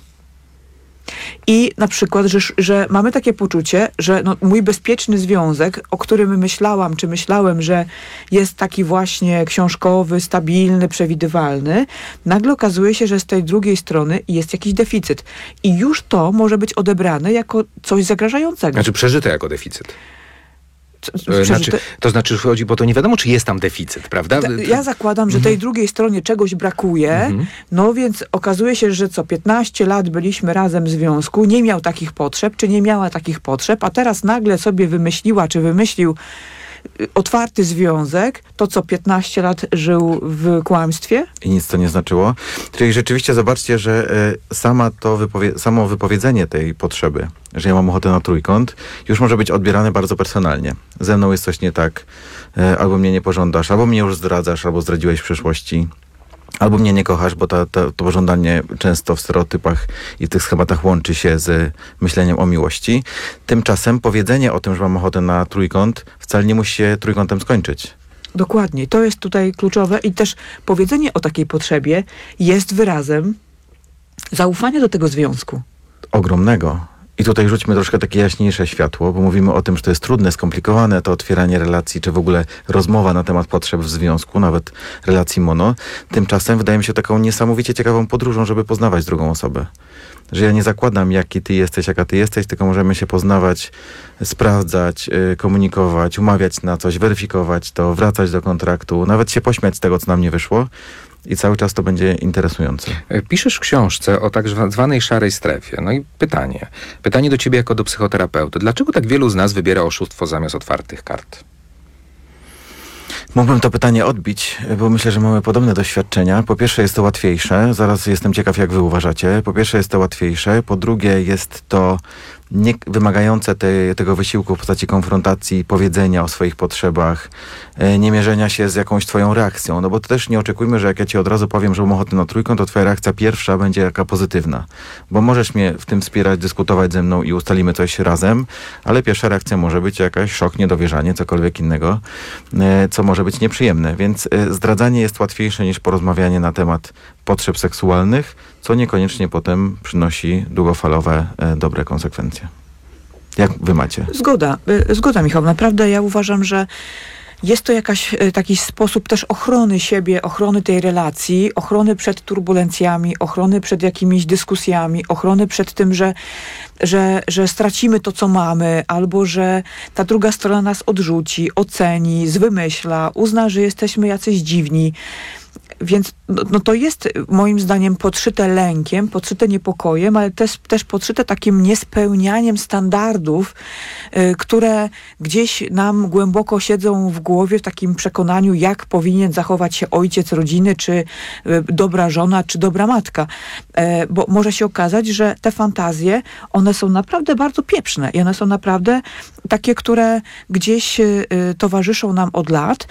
I na przykład, że, że mamy takie poczucie, że no, mój bezpieczny związek, o którym myślałam, czy myślałem, że jest taki właśnie książkowy, stabilny, przewidywalny, nagle okazuje się, że z tej drugiej strony jest jakiś deficyt. I już to może być odebrane jako coś zagrażającego. Znaczy przeżyte jako deficyt. Przeżyte... Znaczy, to znaczy chodzi, bo to nie wiadomo, czy jest tam deficyt, prawda? Ja zakładam, że tej mhm. drugiej stronie czegoś brakuje, mhm. no więc okazuje się, że co piętnaście lat byliśmy razem w związku, nie miał takich potrzeb, czy nie miała takich potrzeb, a teraz nagle sobie wymyśliła, czy wymyślił otwarty związek, to co piętnaście lat żył w kłamstwie? I nic to nie znaczyło. Czyli rzeczywiście zobaczcie, że y, sama to wypowie- samo wypowiedzenie tej potrzeby, że ja mam ochotę na trójkąt, już może być odbierane bardzo personalnie. Ze mną jest coś nie tak, y, albo mnie nie pożądasz, albo mnie już zdradzasz, albo zdradziłeś w przeszłości. Albo mnie nie kochasz, bo ta, ta, to pożądanie często w stereotypach i w tych schematach łączy się z myśleniem o miłości. Tymczasem powiedzenie o tym, że mam ochotę na trójkąt, wcale nie musi się trójkątem skończyć. Dokładnie. To jest tutaj kluczowe i też powiedzenie o takiej potrzebie jest wyrazem zaufania do tego związku. Ogromnego. I tutaj rzućmy troszkę takie jaśniejsze światło, bo mówimy o tym, że to jest trudne, skomplikowane, to otwieranie relacji, czy w ogóle rozmowa na temat potrzeb w związku, nawet relacji mono. Tymczasem wydaje mi się taką niesamowicie ciekawą podróżą, żeby poznawać drugą osobę. Że ja nie zakładam, jaki ty jesteś, jaka ty jesteś, tylko możemy się poznawać, sprawdzać, yy, komunikować, umawiać na coś, weryfikować to, wracać do kontraktu, nawet się pośmiać z tego, co nam nie wyszło. I cały czas to będzie interesujące. Piszesz w książce o tak zwanej szarej strefie. No i pytanie. Pytanie do ciebie jako do psychoterapeuty. Dlaczego tak wielu z nas wybiera oszustwo zamiast otwartych kart? Mógłbym to pytanie odbić, bo myślę, że mamy podobne doświadczenia. Po pierwsze jest to łatwiejsze. Zaraz jestem ciekaw, jak wy uważacie. Po pierwsze jest to łatwiejsze. Po drugie jest to nie wymagające te, tego wysiłku w postaci konfrontacji, powiedzenia o swoich potrzebach, nie mierzenia się z jakąś twoją reakcją. No bo to też nie oczekujmy, że jak ja ci od razu powiem, że mam ochotę na trójkąt, to twoja reakcja pierwsza będzie jaka pozytywna. Bo możesz mnie w tym wspierać, dyskutować ze mną i ustalimy coś razem, ale pierwsza reakcja może być jakaś szok, niedowierzanie, cokolwiek innego, co może być nieprzyjemne. Więc zdradzanie jest łatwiejsze niż porozmawianie na temat potrzeb seksualnych, co niekoniecznie potem przynosi długofalowe, e, dobre konsekwencje. Jak wy macie? Zgoda. Zgoda, Michał. Naprawdę ja uważam, że jest to jakaś, taki sposób też ochrony siebie, ochrony tej relacji, ochrony przed turbulencjami, ochrony przed jakimiś dyskusjami, ochrony przed tym, że, że, że stracimy to, co mamy, albo że ta druga strona nas odrzuci, oceni, zwymyśla, uzna, że jesteśmy jacyś dziwni. Więc no, no to jest moim zdaniem podszyte lękiem, podszyte niepokojem, ale też, też podszyte takim niespełnianiem standardów, y, które gdzieś nam głęboko siedzą w głowie w takim przekonaniu, jak powinien zachować się ojciec rodziny, czy y, dobra żona, czy dobra matka. Y, bo może się okazać, że te fantazje, one są naprawdę bardzo pieprzne i one są naprawdę takie, które gdzieś y, towarzyszą nam od lat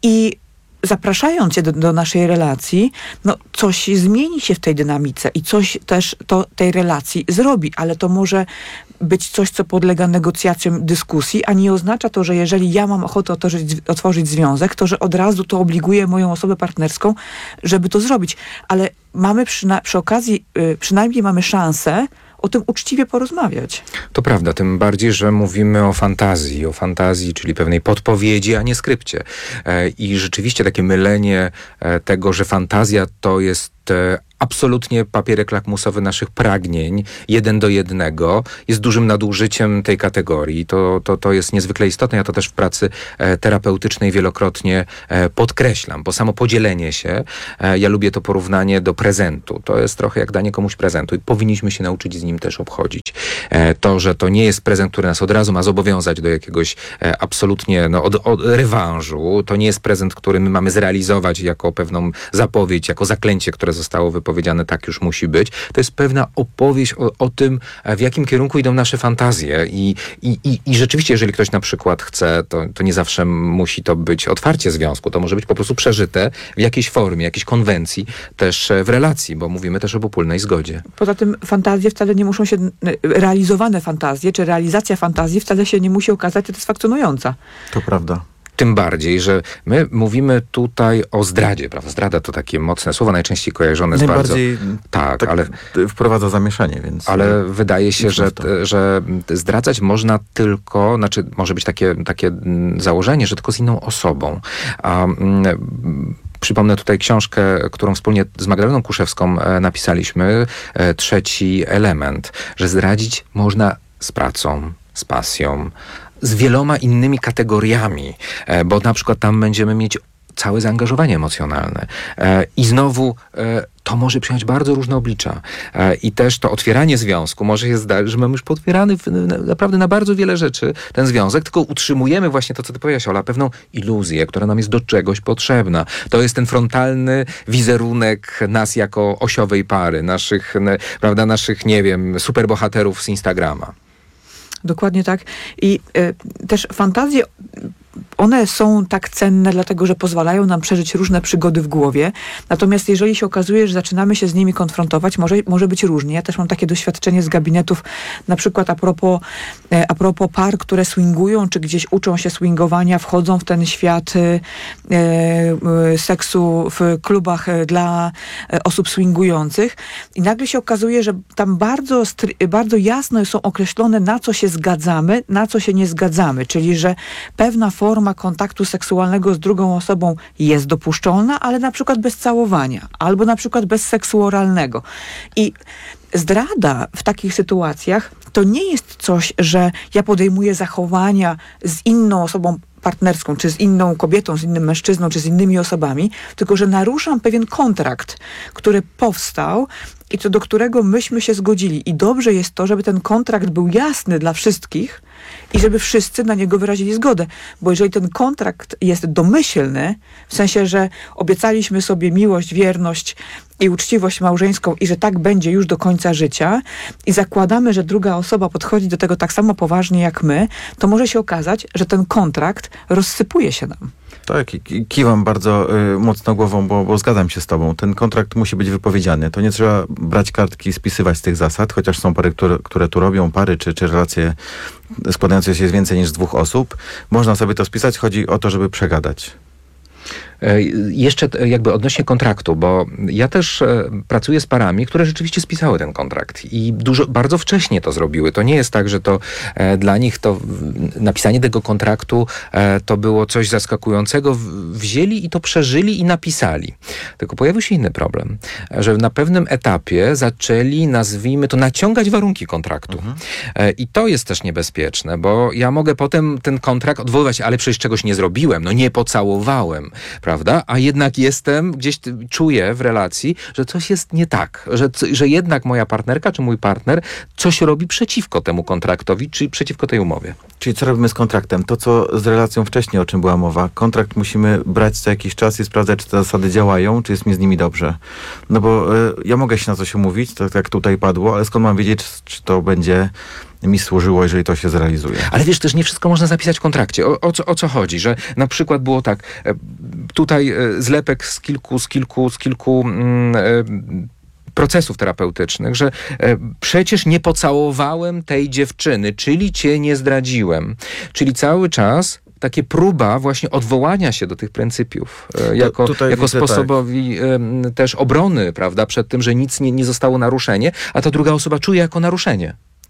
i zapraszając cię do, do naszej relacji, no coś zmieni się w tej dynamice i coś też to tej relacji zrobi, ale to może być coś, co podlega negocjacjom, dyskusji, a nie oznacza to, że jeżeli ja mam ochotę otworzyć, otworzyć związek, to że od razu to obliguje moją osobę partnerską, żeby to zrobić. Ale mamy przy, na, przy okazji, y, przynajmniej mamy szansę o tym uczciwie porozmawiać. To prawda, tym bardziej, że mówimy o fantazji, o fantazji, czyli pewnej podpowiedzi, a nie skrypcie. E, I rzeczywiście takie mylenie e, tego, że fantazja to jest e, absolutnie papierek lakmusowy naszych pragnień, jeden do jednego, jest dużym nadużyciem tej kategorii. To, to, to jest niezwykle istotne. Ja to też w pracy e, terapeutycznej wielokrotnie e, podkreślam, bo samo podzielenie się, e, ja lubię to porównanie do prezentu. To jest trochę jak danie komuś prezentu i powinniśmy się nauczyć z nim też obchodzić. E, to, że to nie jest prezent, który nas od razu ma zobowiązać do jakiegoś e, absolutnie no, od, od rewanżu. To nie jest prezent, który my mamy zrealizować jako pewną zapowiedź, jako zaklęcie, które zostało wypowiedziane, tak już musi być. To jest pewna opowieść o, o tym, w jakim kierunku idą nasze fantazje i, i, i, i rzeczywiście, jeżeli ktoś na przykład chce, to, to nie zawsze musi to być otwarcie związku, to może być po prostu przeżyte w jakiejś formie, jakiejś konwencji, też w relacji, bo mówimy też o obopólnej zgodzie. Poza tym fantazje wcale nie muszą się, realizowane fantazje, czy realizacja fantazji wcale się nie musi okazać satysfakcjonująca. To prawda. Tym bardziej, że my mówimy tutaj o zdradzie, prawda? Zdrada to takie mocne słowo, najczęściej kojarzone z bardzo... Tak, tak, ale wprowadza zamieszanie, więc... Ale wydaje się, że, że zdradzać można tylko, znaczy może być takie, takie założenie, że tylko z inną osobą. A, mm, Przypomnę tutaj książkę, którą wspólnie z Magdaleną Kuszewską napisaliśmy, Trzeci element, że zdradzić można z pracą, z pasją, z wieloma innymi kategoriami, bo na przykład tam będziemy mieć całe zaangażowanie emocjonalne. I znowu to może przyjąć bardzo różne oblicza. I też to otwieranie związku może się zdarzyć, że mamy już potwierany naprawdę na bardzo wiele rzeczy ten związek, tylko utrzymujemy właśnie to, co ty powiedziałaś, Ola, pewną iluzję, która nam jest do czegoś potrzebna. To jest ten frontalny wizerunek nas jako osiowej pary, naszych, prawda, naszych, nie wiem, superbohaterów z Instagrama. Dokładnie tak. I y, też fantazje, one są tak cenne, dlatego że pozwalają nam przeżyć różne przygody w głowie. Natomiast jeżeli się okazuje, że zaczynamy się z nimi konfrontować, może, może być różnie. Ja też mam takie doświadczenie z gabinetów, na przykład a propos, a propos par, które swingują, czy gdzieś uczą się swingowania, wchodzą w ten świat e, e, seksu w klubach dla osób swingujących. I nagle się okazuje, że tam bardzo, bardzo jasno są określone, na co się zgadzamy, na co się nie zgadzamy. Czyli, że pewna forma kontaktu seksualnego z drugą osobą jest dopuszczalna, ale na przykład bez całowania, albo na przykład bez seksu oralnego. I zdrada w takich sytuacjach to nie jest coś, że ja podejmuję zachowania z inną osobą partnerską, czy z inną kobietą, z innym mężczyzną, czy z innymi osobami, tylko że naruszam pewien kontrakt, który powstał i co do którego myśmy się zgodzili. I dobrze jest to, żeby ten kontrakt był jasny dla wszystkich i żeby wszyscy na niego wyrazili zgodę. Bo jeżeli ten kontrakt jest domyślny, w sensie, że obiecaliśmy sobie miłość, wierność i uczciwość małżeńską i że tak będzie już do końca życia i zakładamy, że druga osoba podchodzi do tego tak samo poważnie jak my, to może się okazać, że ten kontrakt rozsypuje się nam. Tak, kiwam bardzo y, mocno głową, bo, bo zgadzam się z tobą. Ten kontrakt musi być wypowiedziany. To nie trzeba brać kartki i spisywać z tych zasad, chociaż są pary, które, które tu robią, pary czy, czy relacje składające się z więcej niż z dwóch osób. Można sobie to spisać, chodzi o to, żeby przegadać. Jeszcze jakby odnośnie kontraktu, bo ja też pracuję z parami, które rzeczywiście spisały ten kontrakt i dużo, bardzo wcześnie to zrobiły. To nie jest tak, że to e, dla nich to napisanie tego kontraktu e, to było coś zaskakującego. Wzięli i to przeżyli i napisali. Tylko pojawił się inny problem, że na pewnym etapie zaczęli, nazwijmy to, naciągać warunki kontraktu. Mhm. E, I to jest też niebezpieczne, bo ja mogę potem ten kontrakt odwoływać, ale przecież czegoś nie zrobiłem, no nie pocałowałem, prawda? A jednak jestem, gdzieś czuję w relacji, że coś jest nie tak, że, że jednak moja partnerka czy mój partner coś robi przeciwko temu kontraktowi, czy przeciwko tej umowie. Czyli co robimy z kontraktem? To, co z relacją wcześniej, o czym była mowa. Kontrakt musimy brać co jakiś czas i sprawdzać, czy te zasady działają, czy jest mi z nimi dobrze. No bo y, ja mogę się na coś umówić, tak jak tutaj padło, ale skąd mam wiedzieć, czy, czy to będzie mi służyło, jeżeli to się zrealizuje. Ale wiesz, też nie wszystko można zapisać w kontrakcie. O, o, co, o co chodzi? Że na przykład było tak, tutaj zlepek z kilku, z kilku, z kilku mm, procesów terapeutycznych, że e, przecież nie pocałowałem tej dziewczyny, czyli cię nie zdradziłem. Czyli cały czas takie próba właśnie odwołania się do tych pryncypiów e, jako, jako sposobowi tak. e, też obrony, prawda, przed tym, że nic nie, nie zostało naruszenie, a ta druga osoba czuje jako naruszenie.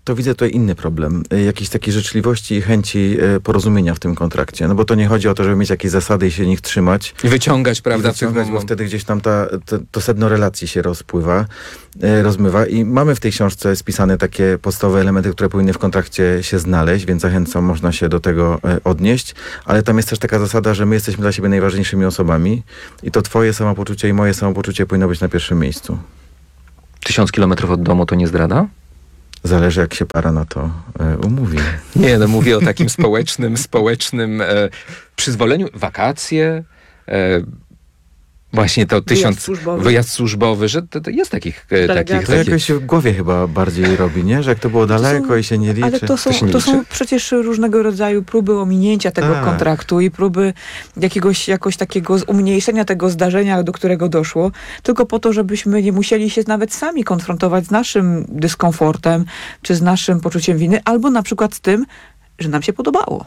to widzę tutaj inny problem. Jakiejś takiej życzliwości i chęci porozumienia w tym kontrakcie. No bo to nie chodzi o to, żeby mieć jakieś zasady i się nich trzymać. I wyciągać, prawda? I wyciągać, bo wtedy gdzieś tam ta, to, to sedno relacji się rozpływa, e, rozmywa i mamy w tej książce spisane takie podstawowe elementy, które powinny w kontrakcie się znaleźć, więc zachęcam, można się do tego e, odnieść, ale tam jest też taka zasada, że my jesteśmy dla siebie najważniejszymi osobami i to twoje samopoczucie i moje samopoczucie powinno być na pierwszym miejscu. Tysiąc kilometrów od domu to nie zdrada? Zależy, jak się para na to e, umówi. Nie, no mówię o takim społecznym, społecznym e, przyzwoleniu. Wakacje, e, właśnie to tysiąc... Wyjazd służbowy. Wyjazd służbowy, że to, to jest takich... E, takich to jakoś się w głowie chyba bardziej robi, nie? Że jak to było daleko są, i się nie liczy. Ale to są, to się nie to liczy. są przecież różnego rodzaju próby ominięcia tego tak. kontraktu i próby jakiegoś jakoś takiego umniejszenia tego zdarzenia, do którego doszło, tylko po to, żebyśmy nie musieli się nawet sami konfrontować z naszym dyskomfortem, czy z naszym poczuciem winy, albo na przykład z tym, że nam się podobało.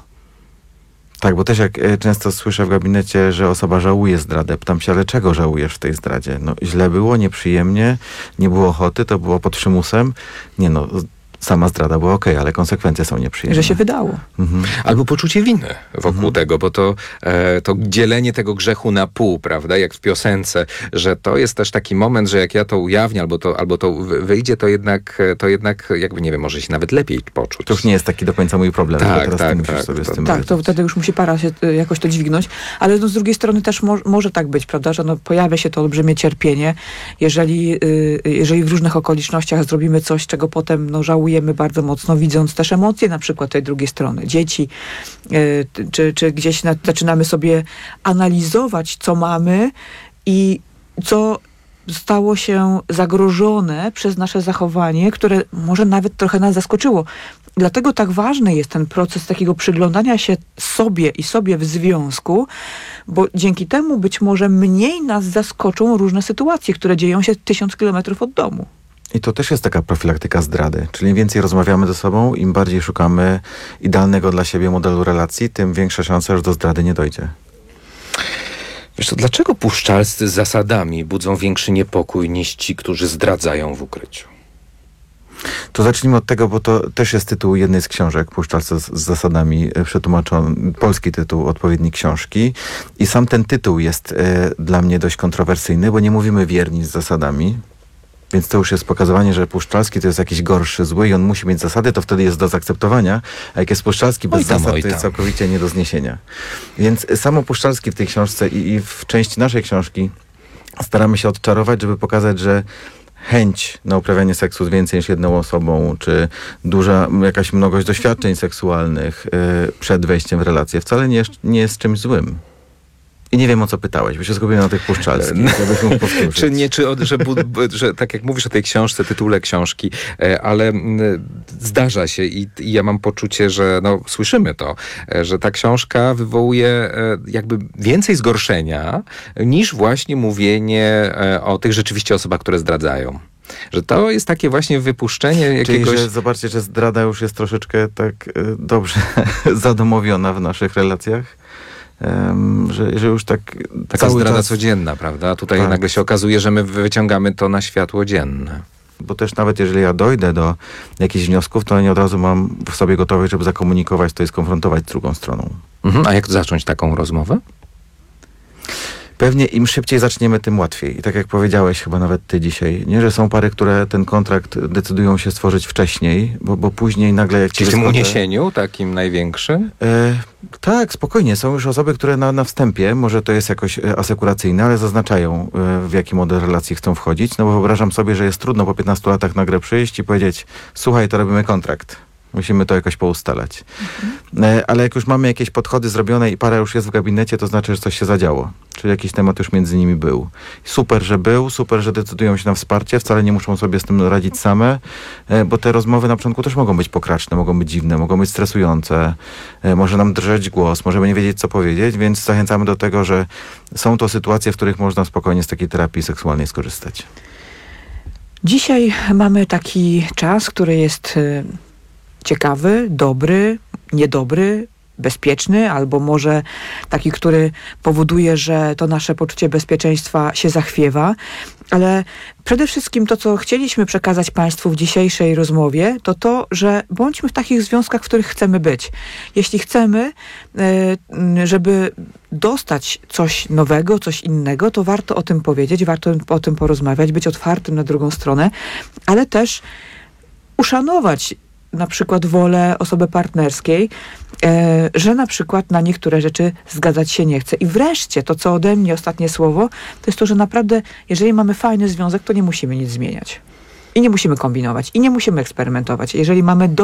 Tak, bo też jak e, często słyszę w gabinecie, że osoba żałuje zdradę, pytam się, ale czego żałujesz w tej zdradzie? No źle było, nieprzyjemnie, nie było ochoty, to było pod przymusem. Nie no, sama zdrada była okej, okay, ale konsekwencje są nieprzyjemne. Że się wydało. Mhm. Albo poczucie winy wokół mhm. tego, bo to, e, to dzielenie tego grzechu na pół, prawda, jak w piosence, że to jest też taki moment, że jak ja to ujawnię, albo to, albo to wyjdzie, to jednak, to jednak jakby, nie wiem, może się nawet lepiej poczuć. To już nie jest taki do końca mój problem, tak, teraz tak, ty musisz tak, sobie to, z tym Tak, radzić. to wtedy już musi para się y, jakoś to dźwignąć, ale no, z drugiej strony też mo- może tak być, prawda, że no, pojawia się to olbrzymie cierpienie, jeżeli, y, jeżeli w różnych okolicznościach zrobimy coś, czego potem no, żałujemy bardzo mocno, widząc też emocje na przykład tej drugiej strony, dzieci, y, czy, czy gdzieś na, zaczynamy sobie analizować, co mamy i co stało się zagrożone przez nasze zachowanie, które może nawet trochę nas zaskoczyło. Dlatego tak ważny jest ten proces takiego przyglądania się sobie i sobie w związku, bo dzięki temu być może mniej nas zaskoczą różne sytuacje, które dzieją się tysiąc kilometrów od domu. I to też jest taka profilaktyka zdrady. Czyli im więcej rozmawiamy ze sobą, im bardziej szukamy idealnego dla siebie modelu relacji, tym większa szansa, że do zdrady nie dojdzie. Wiesz co, dlaczego puszczalscy z zasadami budzą większy niepokój niż ci, którzy zdradzają w ukryciu? To zacznijmy od tego, bo to też jest tytuł jednej z książek, Puszczalcy z, z zasadami, przetłumaczony, polski tytuł odpowiedniej książki. I sam ten tytuł jest e, dla mnie dość kontrowersyjny, bo nie mówimy wierni z zasadami. Więc to już jest pokazywanie, że Puszczalski to jest jakiś gorszy, zły i on musi mieć zasady, to wtedy jest do zaakceptowania, a jak jest Puszczalski bez tam, zasad, to jest całkowicie nie do zniesienia. Więc samo Puszczalski w tej książce i, i w części naszej książki staramy się odczarować, żeby pokazać, że chęć na uprawianie seksu z więcej niż jedną osobą, czy duża jakaś mnogość doświadczeń seksualnych yy, przed wejściem w relację wcale nie jest, nie jest czymś złym. I nie wiem, o co pytałeś, bo się skupiłem na tych puszczalskich. czy nie, czy od, że, bu, że tak jak mówisz o tej książce, tytule książki, ale zdarza się i, i ja mam poczucie, że no, słyszymy to, że ta książka wywołuje jakby więcej zgorszenia niż właśnie mówienie o tych rzeczywiście osobach, które zdradzają. Że to jest takie właśnie wypuszczenie jakiegoś... Czyli, że zobaczcie, że zdrada już jest troszeczkę tak y, dobrze zadomowiona w naszych relacjach. Um, że, że już tak taka cały zdrada czas... codzienna, prawda? Tutaj tak. nagle się okazuje, że my wyciągamy to na światło dzienne. Bo też nawet jeżeli ja dojdę do jakichś wniosków, to nie od razu mam w sobie gotowość, żeby zakomunikować to i skonfrontować z drugą stroną. Mhm. A jak zacząć taką rozmowę? Pewnie im szybciej zaczniemy, tym łatwiej. I tak jak powiedziałeś chyba nawet ty dzisiaj, nie, że są pary, które ten kontrakt decydują się stworzyć wcześniej, bo, bo później nagle jak ci w tym wyskoczę, uniesieniu takim największym? E, tak, spokojnie. Są już osoby, które na, na wstępie, może to jest jakoś asekuracyjne, ale zaznaczają, e, w jaki model relacji chcą wchodzić. No bo wyobrażam sobie, że jest trudno po piętnastu latach nagle przyjść i powiedzieć: słuchaj, to robimy kontrakt. Musimy to jakoś poustalać. Mhm. Ale jak już mamy jakieś podchody zrobione i para już jest w gabinecie, to znaczy, że coś się zadziało. Czyli jakiś temat już między nimi był. Super, że był, super, że decydują się na wsparcie, wcale nie muszą sobie z tym radzić same, bo te rozmowy na początku też mogą być pokraczne, mogą być dziwne, mogą być stresujące, może nam drżeć głos, możemy nie wiedzieć, co powiedzieć, więc zachęcamy do tego, że są to sytuacje, w których można spokojnie z takiej terapii seksualnej skorzystać. Dzisiaj mamy taki czas, który jest ciekawy, dobry, niedobry, bezpieczny, albo może taki, który powoduje, że to nasze poczucie bezpieczeństwa się zachwiewa. Ale przede wszystkim to, co chcieliśmy przekazać Państwu w dzisiejszej rozmowie, to to, że bądźmy w takich związkach, w których chcemy być. Jeśli chcemy, żeby dostać coś nowego, coś innego, to warto o tym powiedzieć, warto o tym porozmawiać, być otwartym na drugą stronę, ale też uszanować na przykład wolę osoby partnerskiej, e, że na przykład na niektóre rzeczy zgadzać się nie chce. I wreszcie to, co ode mnie ostatnie słowo, to jest to, że naprawdę, jeżeli mamy fajny związek, to nie musimy nic zmieniać. I nie musimy kombinować. I nie musimy eksperymentować. Jeżeli mamy do